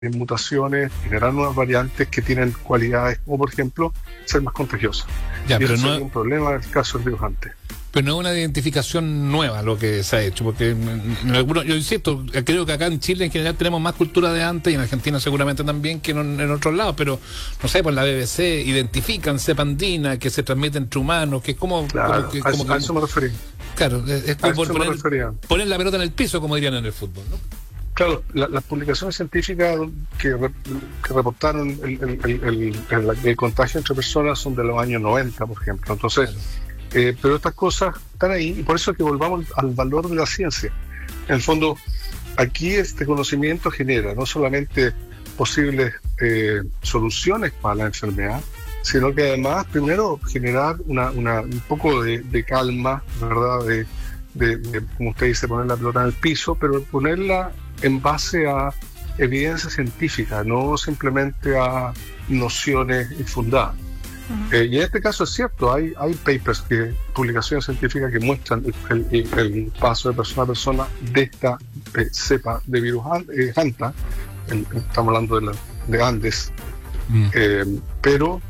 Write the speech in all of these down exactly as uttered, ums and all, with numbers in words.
en mutaciones, generar nuevas variantes que tienen cualidades como, por ejemplo, ser más contagiosas. Ya, y pero eso no es un problema en el caso del virus antes. Pero no es una identificación nueva lo que se ha hecho, porque en, en algunos, yo insisto, creo que acá en Chile en general tenemos más cultura de antes y en Argentina seguramente también que en, en otros lados, pero no sé, por la B B C identifican cepa andina que se transmite entre humanos, que es como... Claro, como que, a, como, eso, a eso me referí. Claro, es, es A eso por me poner, refería. poner la pelota en el piso, como dirían en el fútbol, ¿no? Claro, la, las publicaciones científicas que, re, que reportaron el, el, el, el, el, el contagio entre personas son de los años noventa, por ejemplo. Entonces, Claro. eh, pero estas cosas están ahí y por eso es que volvamos al valor de la ciencia. En el fondo, aquí este conocimiento genera no solamente posibles eh, soluciones para la enfermedad, sino que además, primero, generar una, una, un poco de, de calma, ¿verdad? De, de, de, como usted dice, poner la pelota en el piso, pero ponerla en base a evidencia científica, no simplemente a nociones infundadas. Uh-huh. Eh, y en este caso es cierto, hay, hay papers, que, publicaciones científicas que muestran el, el, el paso de persona a persona de esta eh, cepa de virus eh, Hanta, el, estamos hablando de, la, de Andes, uh-huh. eh, pero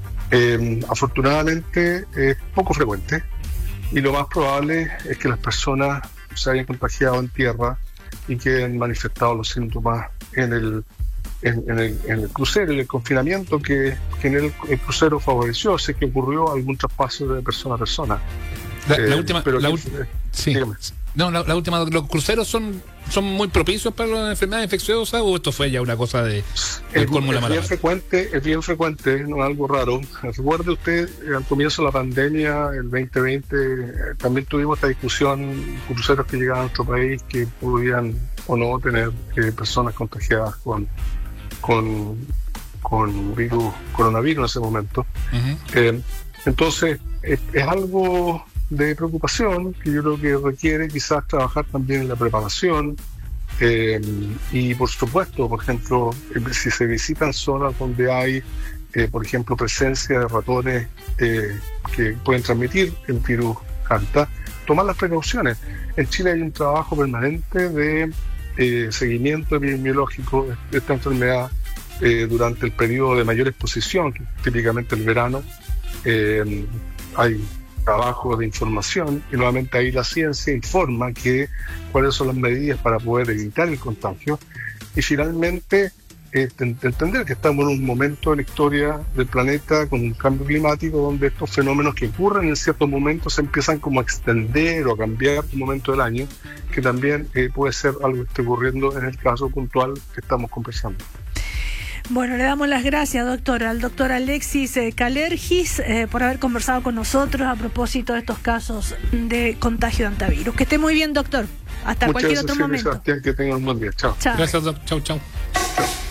eh, afortunadamente es poco frecuente y lo más probable es que las personas se hayan contagiado en tierra y que han manifestado los síntomas en el, en, en, el, en el crucero y el confinamiento que, que en el, el crucero favoreció, sé que ocurrió algún traspaso de persona a persona. La, eh, la última, pero la que, ul- sí. No, la, la última, ¿los cruceros son, son muy propicios para las enfermedades infecciosas o esto fue ya una cosa de el colmo de la bien frecuente, es bien frecuente, no es algo raro. Recuerde usted, al comienzo de la pandemia, el veinte veinte, también tuvimos esta discusión, cruceros que llegaban a nuestro país que podían o no tener eh, personas contagiadas con, con, con virus, coronavirus en ese momento. Uh-huh. Eh, entonces, es, es algo de preocupación que yo creo que requiere quizás trabajar también en la preparación eh, y por supuesto, por ejemplo, si se visitan zonas donde hay eh, por ejemplo presencia de ratones eh, que pueden transmitir el virus Hanta, tomar las precauciones. En Chile hay un trabajo permanente de eh, seguimiento epidemiológico de esta enfermedad eh, durante el periodo de mayor exposición, que típicamente el verano. eh, hay trabajo de información y nuevamente ahí la ciencia informa que cuáles son las medidas para poder evitar el contagio y finalmente eh, entender que estamos en un momento de la historia del planeta con un cambio climático donde estos fenómenos que ocurren en ciertos momentos se empiezan como a extender o a cambiar un momento del año, que también eh, puede ser algo que esté ocurriendo en el caso puntual que estamos conversando. Bueno, le damos las gracias, doctor, al doctor Alexis eh, Kalergis eh, por haber conversado con nosotros a propósito de estos casos de contagio de hantavirus. Que esté muy bien, doctor. Hasta Muchas cualquier gracias, otro momento. Sebastián, que tengan un buen día. Chao. Chao. Gracias, doctor. Chao, chao.